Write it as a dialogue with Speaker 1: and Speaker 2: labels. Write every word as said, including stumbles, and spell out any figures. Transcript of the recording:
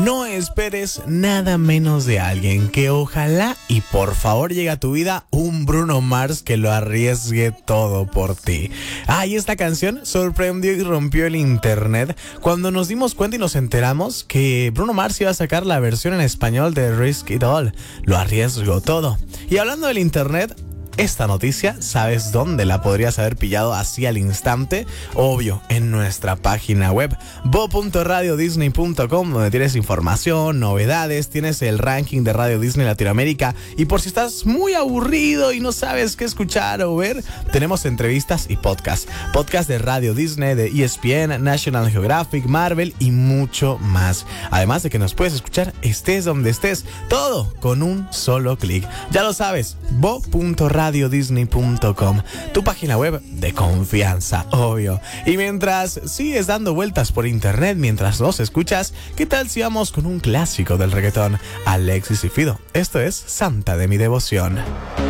Speaker 1: No esperes nada menos de alguien que ojalá y por favor llegue a tu vida un Bruno Mars que lo arriesgue todo por ti. Ah, y esta canción sorprendió y rompió el internet cuando nos dimos cuenta y nos enteramos que Bruno Mars iba a sacar la versión en español de Risk It All. Lo arriesgo todo. Y hablando del internet, esta noticia, ¿sabes dónde la podrías haber pillado así al instante? Obvio, en nuestra página web, bo punto radio disney punto com, donde tienes información, novedades, tienes el ranking de Radio Disney Latinoamérica, y por si estás muy aburrido y no sabes qué escuchar o ver, tenemos entrevistas y podcasts. Podcast de Radio Disney, de E S P N, National Geographic, Marvel y mucho más. Además de que nos puedes escuchar estés donde estés, todo con un solo clic. Ya lo sabes, bo punto radio disney punto com, tu página web de confianza, obvio. Y mientras sigues dando vueltas por internet, mientras nos escuchas, ¿qué tal si vamos con un clásico del reggaetón? Alexis y Fido. Esto es Santa de mi devoción.